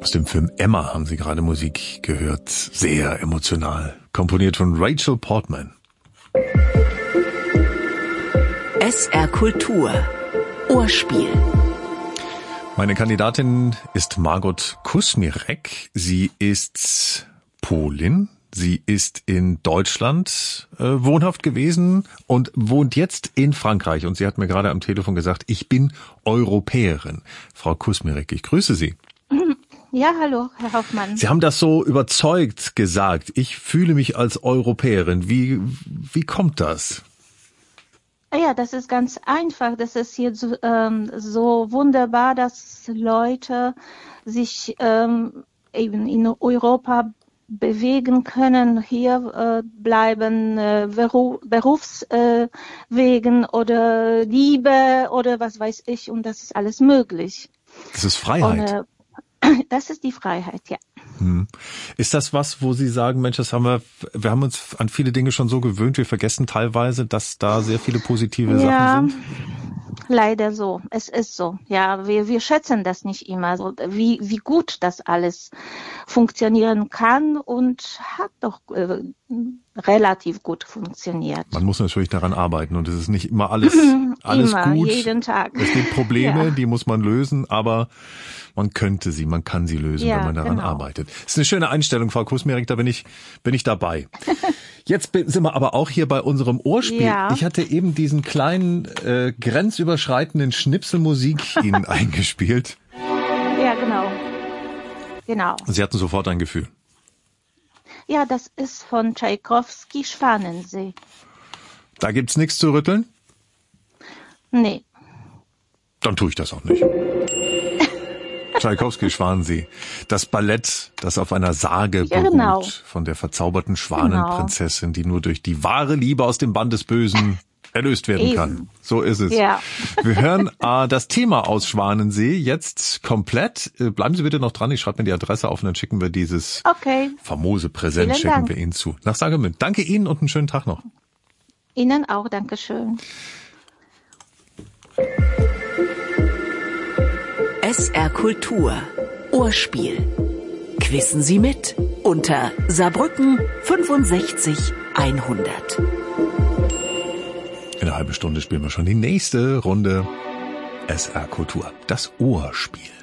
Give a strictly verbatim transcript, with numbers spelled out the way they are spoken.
Aus dem Film Emma haben Sie gerade Musik gehört. Sehr emotional. Komponiert von Rachel Portman. S R Kultur. Ohrspiel. Meine Kandidatin ist Margot Kusmirek. Sie ist Polin. Sie ist in Deutschland äh, wohnhaft gewesen und wohnt jetzt in Frankreich. Und sie hat mir gerade am Telefon gesagt, ich bin Europäerin. Frau Kusmirek, ich grüße Sie. Ja, hallo, Herr Hoffmann. Sie haben das so überzeugt gesagt. Ich fühle mich als Europäerin. Wie, wie kommt das? Ja, das ist ganz einfach. Das ist hier so, ähm, so wunderbar, dass Leute sich ähm, eben in Europa bewegen können, hier äh, bleiben, äh, Beruf, Berufswegen äh, oder Liebe oder was weiß ich. Und das ist alles möglich. Das ist Freiheit. Und, äh, das ist die Freiheit, ja. Hm. Ist das was, wo Sie sagen, Mensch, das haben wir, wir haben uns an viele Dinge schon so gewöhnt, wir vergessen teilweise, dass da sehr viele positive ja, Sachen sind? Leider so. Es ist so. Ja, wir, wir schätzen das nicht immer, so, wie, wie gut das alles funktionieren kann und hat doch äh, relativ gut funktioniert. Man muss natürlich daran arbeiten und es ist nicht immer alles, alles immer, gut. jeden Tag. Es gibt Probleme, ja. die muss man lösen, aber man könnte sie, man kann sie lösen, ja, wenn man daran genau. arbeitet. Das ist eine schöne Einstellung, Frau Kusmirek, da bin ich, bin ich dabei. Jetzt sind wir aber auch hier bei unserem Ohrspiel. Ja. Ich hatte eben diesen kleinen, äh, grenzüberschreitenden Schnipselmusik Ihnen eingespielt. Ja, genau. Genau. Und Sie hatten sofort ein Gefühl. Ja, das ist von Tschaikowski, Schwanensee. Da gibt's nichts zu rütteln? Nee. Dann tue ich das auch nicht. Tschaikowski, Schwanensee. Das Ballett, das auf einer Sage ja, beruht, genau. von der verzauberten Schwanenprinzessin, die nur durch die wahre Liebe aus dem Bann des Bösen erlöst werden Eben. kann. So ist es. Ja. Wir hören äh, das Thema aus Schwanensee jetzt komplett. Äh, bleiben Sie bitte noch dran, ich schreibe mir die Adresse auf und dann schicken wir dieses Okay. famose Präsent, Vielen schicken Dank. wir Ihnen zu. Nach Sagemünd. Danke Ihnen und einen schönen Tag noch. Ihnen auch, Dankeschön. S R Kultur. Ohrspiel. Quissen Sie mit unter Saarbrücken fünfundsechzig hundert. In einer halben Stunde spielen wir schon die nächste Runde S R Kultur. Das Ohrspiel.